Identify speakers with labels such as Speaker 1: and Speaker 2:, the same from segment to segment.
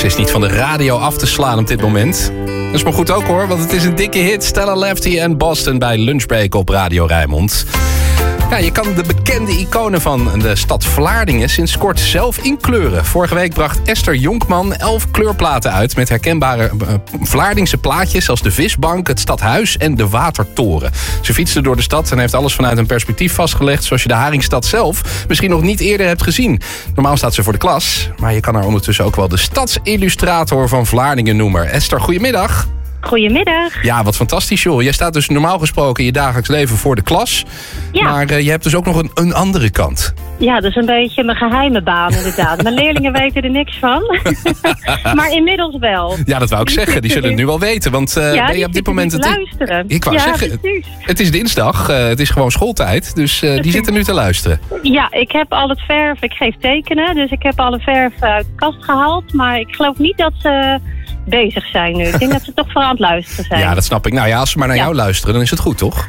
Speaker 1: Ze is niet van de radio af te slaan op dit moment. Dat is maar goed ook hoor, want het is een dikke hit. Stella Lefty en Boston bij Lunchbreak op Radio Rijnmond. Ja, je kan de bekende iconen van de stad Vlaardingen sinds kort zelf inkleuren. Vorige week bracht Esther Jonkman 11 kleurplaten uit met herkenbare Vlaardingse plaatjes als de Visbank, het Stadhuis en de Watertoren. Ze fietste door de stad en heeft alles vanuit een perspectief vastgelegd zoals je de Haringstad zelf misschien nog niet eerder hebt gezien. Normaal staat ze voor de klas, maar je kan haar ondertussen ook wel de stadsillustrator van Vlaardingen noemen. Esther, goedemiddag.
Speaker 2: Goedemiddag.
Speaker 1: Ja, wat fantastisch joh. Jij staat dus normaal gesproken in je dagelijks leven voor de klas. Ja. Maar je hebt dus ook nog een andere kant.
Speaker 2: Ja, dat is een beetje mijn geheime baan inderdaad. Mijn leerlingen weten er niks van. Maar inmiddels wel.
Speaker 1: Ja, dat wou ik zeggen. Die zullen het nu wel weten. Want ben je op dit moment...
Speaker 2: luisteren.
Speaker 1: Ik wou zeggen,
Speaker 2: precies.
Speaker 1: Het is dinsdag. Het is gewoon schooltijd. Dus die zitten nu te luisteren.
Speaker 2: Ja, ik heb al het verf. Ik geef tekenen. Dus ik heb alle verf uit de kast gehaald. Maar ik geloof niet dat ze bezig zijn nu. Ik denk dat ze toch vooral aan het luisteren zijn.
Speaker 1: Ja, dat snap ik. Nou ja, als ze maar naar jou luisteren, dan is het goed, toch?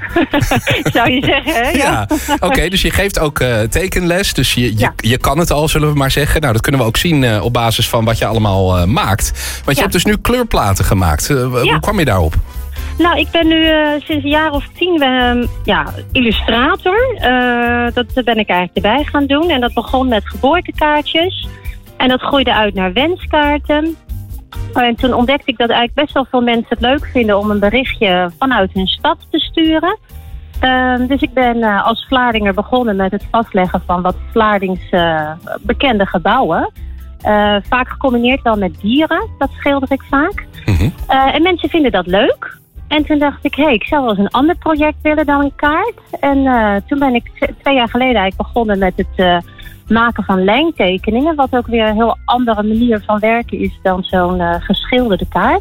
Speaker 2: Zou je zeggen, hè?
Speaker 1: Ja. Oké, dus je geeft ook tekenles. Dus je kan het al, zullen we maar zeggen. Nou, dat kunnen we ook zien op basis van wat je allemaal maakt. Want je hebt dus nu kleurplaten gemaakt. Hoe kwam je daarop?
Speaker 2: Nou, ik ben nu sinds een jaar of 10 illustrator. Dat ben ik eigenlijk erbij gaan doen. En dat begon met geboortekaartjes. En dat groeide uit naar wenskaarten. En toen ontdekte ik dat eigenlijk best wel veel mensen het leuk vinden om een berichtje vanuit hun stad te sturen. Dus ik ben als Vlaardinger begonnen met het vastleggen van wat Vlaardings bekende gebouwen. Vaak gecombineerd wel met dieren, dat schilder ik vaak. Mm-hmm. En mensen vinden dat leuk. En toen dacht ik, ik zou wel eens een ander project willen dan een kaart. En toen ben ik 2 jaar geleden eigenlijk begonnen met het maken van lijntekeningen. Wat ook weer een heel andere manier van werken is dan zo'n geschilderde kaart.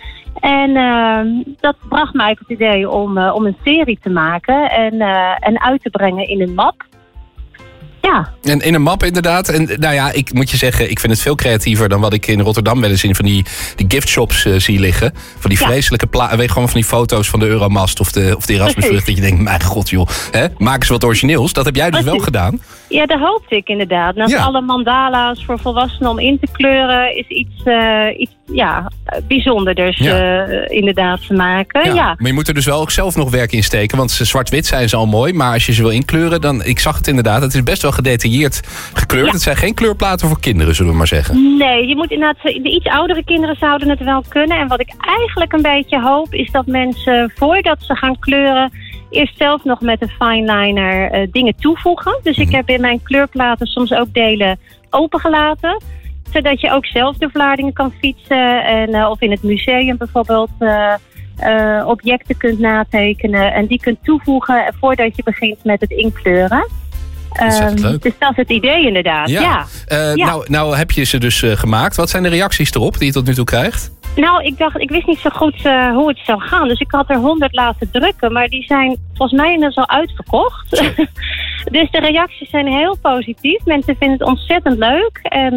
Speaker 2: En dat bracht mij op het idee om een serie te maken en uit te brengen in een map. Ja. En in een map inderdaad. En nou ja, ik moet je zeggen, ik vind het veel creatiever dan wat ik in Rotterdam wel eens in van die giftshops zie liggen. Van die vreselijke gewoon van die foto's van de Euromast of de Erasmusbrug. Dat je denkt, mijn god joh, maak eens wat origineels. Dat heb jij dus wel gedaan. Ja, dat hoopte ik inderdaad. Nou, alle mandala's voor volwassenen om in te kleuren is iets bijzonders inderdaad te maken. Ja. Maar je moet er dus wel ook zelf nog werk in steken. Want zwart-wit zijn ze al mooi. Maar als je ze wil inkleuren, dan, ik zag het inderdaad, het is best wel gedetailleerd gekleurd. Ja. Het zijn geen kleurplaten voor kinderen, zullen we maar zeggen. Nee, je moet inderdaad, de iets oudere kinderen zouden het wel kunnen. En wat ik eigenlijk een beetje hoop, is dat mensen voordat ze gaan kleuren eerst zelf nog met een fineliner dingen toevoegen. Dus ik heb in mijn kleurplaten soms ook delen opengelaten. Zodat je ook zelf de Vlaardingen kan fietsen. En, of in het museum bijvoorbeeld objecten kunt natekenen. En die kunt toevoegen voordat je begint met het inkleuren. Leuk. Dus dat is het idee inderdaad. Ja. Nou heb je ze dus gemaakt. Wat zijn de reacties erop die je tot nu toe krijgt? Nou, ik wist niet zo goed hoe het zou gaan. Dus ik had er 100 laten drukken. Maar die zijn volgens mij inmiddels al uitverkocht. Dus de reacties zijn heel positief. Mensen vinden het ontzettend leuk. En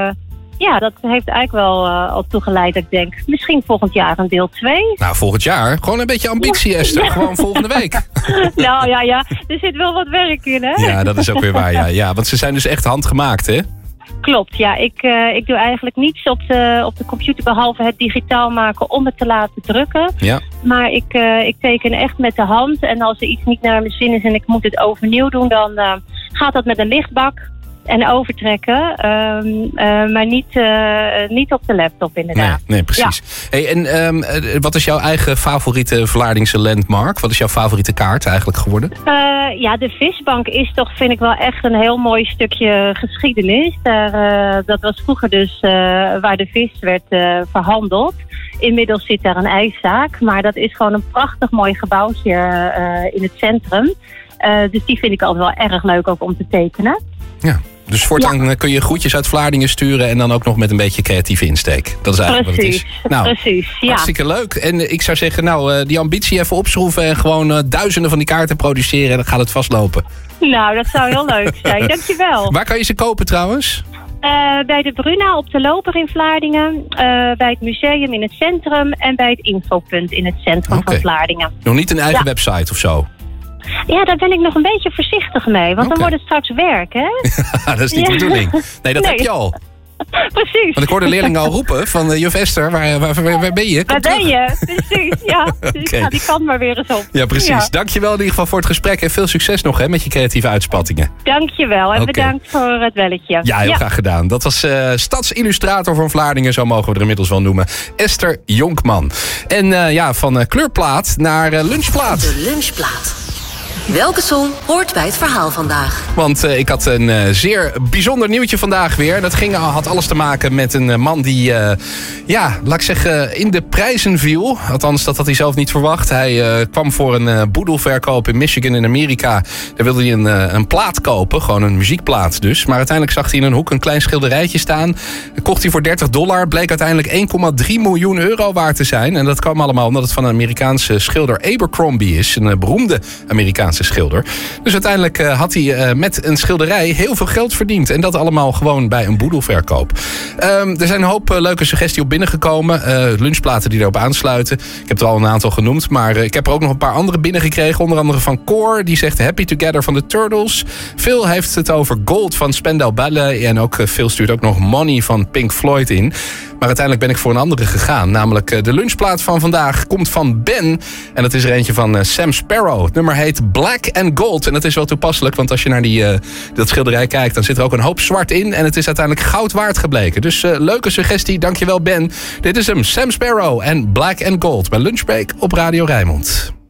Speaker 2: dat heeft eigenlijk wel al toegeleid dat ik denk, misschien volgend jaar een deel 2. Nou, volgend jaar? Gewoon een beetje ambitie, Esther. Ja. Gewoon volgende week. Nou ja, er zit wel wat werk in, hè? Ja, dat is ook weer waar, ja. Want ze zijn dus echt handgemaakt, hè? Klopt, ja. Ik doe eigenlijk niets op de computer behalve het digitaal maken om het te laten drukken. Ja. Maar ik teken echt met de hand. En als er iets niet naar mijn zin is en ik moet het overnieuw doen, dan gaat dat met een lichtbak en overtrekken. Maar niet op de laptop inderdaad. Nee, precies. Ja. Hey, en wat is jouw eigen favoriete Vlaardingse landmark? Wat is jouw favoriete kaart eigenlijk geworden? De Visbank is toch, vind ik wel echt een heel mooi stukje geschiedenis. Dat was vroeger dus waar de vis werd verhandeld. Inmiddels zit daar een ijszaak. Maar dat is gewoon een prachtig mooi gebouwtje in het centrum. Dus die vind ik altijd wel erg leuk ook om te tekenen. Ja. Dus voortaan kun je groetjes uit Vlaardingen sturen en dan ook nog met een beetje creatieve insteek. Dat is eigenlijk wat het is. Nou, precies, ja. Hartstikke leuk. En ik zou zeggen, die ambitie even opschroeven en gewoon duizenden van die kaarten produceren en dan gaat het vastlopen. Nou, dat zou heel leuk zijn. Dankjewel. Waar kan je ze kopen trouwens? Bij de Bruna op de Loper in Vlaardingen, bij het museum in het centrum en bij het infopunt in het centrum van Vlaardingen. Nog niet een eigen website of zo? Ja, daar ben ik nog een beetje voorzichtig mee. Want dan wordt het straks werk, hè? Dat is niet de bedoeling. Nee, dat heb je al.
Speaker 3: Precies.
Speaker 2: Want ik hoorde de leerling al roepen van juf Esther, waar ben je?
Speaker 3: Waar ben je? Precies, ja. Dus
Speaker 2: Okay.
Speaker 3: die kan maar weer eens op.
Speaker 2: Ja, precies. Ja. Dankjewel in ieder geval voor het gesprek en veel succes nog met je creatieve uitspattingen.
Speaker 3: Dankjewel en bedankt voor het belletje.
Speaker 2: Ja, heel graag gedaan. Dat was stadsillustrator van Vlaardingen, zo mogen we er inmiddels wel noemen. Esther Jonkman. En van kleurplaat naar lunchplaat.
Speaker 4: De lunchplaat. Welke song hoort bij het verhaal vandaag?
Speaker 2: Want ik had een zeer bijzonder nieuwtje vandaag weer. Dat had alles te maken met een man die, laat ik zeggen, in de prijzen viel. Althans, dat had hij zelf niet verwacht. Hij kwam voor een boedelverkoop in Michigan in Amerika. Daar wilde hij een plaat kopen, gewoon een muziekplaat dus. Maar uiteindelijk zag hij in een hoek een klein schilderijtje staan. Dat kocht hij voor $30. Bleek uiteindelijk 1,3 miljoen euro waard te zijn. En dat kwam allemaal omdat het van een Amerikaanse schilder Abercrombie is. Een beroemde Amerikaanse schilder. Dus uiteindelijk had hij met een schilderij heel veel geld verdiend. En dat allemaal gewoon bij een boedelverkoop. Er zijn een hoop leuke suggesties op binnengekomen. Lunchplaten die erop aansluiten. Ik heb er al een aantal genoemd. Maar ik heb er ook nog een paar andere binnengekregen. Onder andere van Cor. Die zegt Happy Together van de Turtles. Phil heeft het over Gold van Spandau Ballet. En ook Phil stuurt ook nog Money van Pink Floyd in. Maar uiteindelijk ben ik voor een andere gegaan. Namelijk de lunchplaat van vandaag komt van Ben. En dat is er eentje van Sam Sparrow. Het nummer heet Black and Gold. En dat is wel toepasselijk, want als je naar dat schilderij kijkt, dan zit er ook een hoop zwart in. En het is uiteindelijk goud waard gebleken. Dus leuke suggestie, dankjewel Ben. Dit is hem, Sam Sparrow en Black and Gold bij Lunchbreak op Radio Rijnmond.